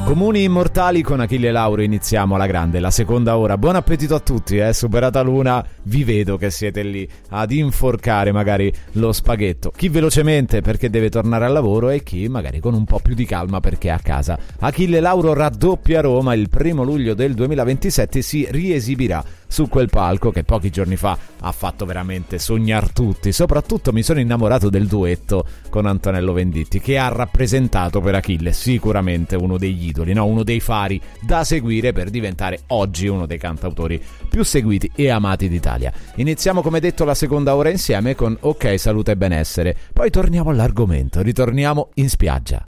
Comuni immortali con Achille Lauro, iniziamo alla grande, la seconda ora. Buon appetito a tutti, superata l'una vi vedo che siete lì ad inforcare magari lo spaghetto. Chi velocemente perché deve tornare al lavoro e chi magari con un po' più di calma perché è a casa. Achille Lauro raddoppia Roma, il 1 luglio del 2027 si riesibirà su quel palco che pochi giorni fa ha fatto veramente sognar tutti. Soprattutto mi sono innamorato del duetto con Antonello Venditti, che ha rappresentato per Achille sicuramente uno degli idoli, no? Uno dei fari da seguire per diventare oggi uno dei cantautori più seguiti e amati d'Italia. Iniziamo come detto la seconda ora insieme con Ok Salute e Benessere, poi torniamo all'argomento, ritorniamo in spiaggia.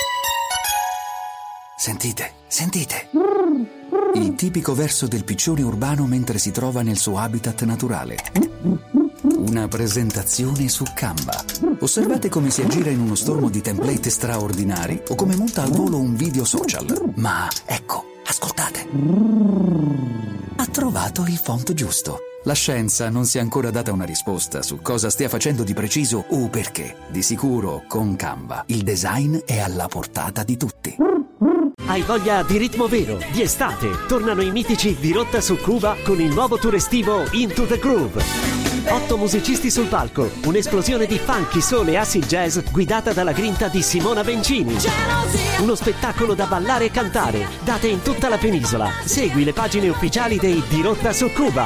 Sentite, sentite! Il tipico verso del piccione urbano mentre si trova nel suo habitat naturale. Una presentazione su Canva. Osservate come si aggira in uno stormo di template straordinari o come monta al volo un video social. Ma ecco, ascoltate. Ha trovato il font giusto. La scienza non si è ancora data una risposta su cosa stia facendo di preciso o perché. Di sicuro, con Canva, il design è alla portata di tutti. Hai voglia di ritmo vero, di estate? Tornano i mitici di Rotta su Cuba con il nuovo tour estivo Into the Groove. 8 musicisti sul palco, un'esplosione di funky, soul e acid jazz guidata dalla grinta di Simona Bencini. Uno spettacolo da ballare e cantare, date in tutta la penisola. Segui le pagine ufficiali dei Di Rotta su Cuba.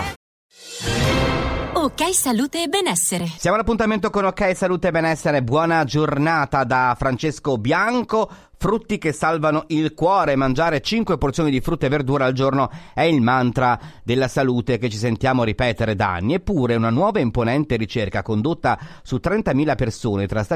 Ok Salute e Benessere. Siamo all'appuntamento con Ok Salute e Benessere. Buona giornata da Francesco Bianco. Frutti che salvano il cuore. Mangiare 5 porzioni di frutta e verdura al giorno è il mantra della salute che ci sentiamo ripetere da anni. Eppure una nuova e imponente ricerca condotta su 30.000 persone tra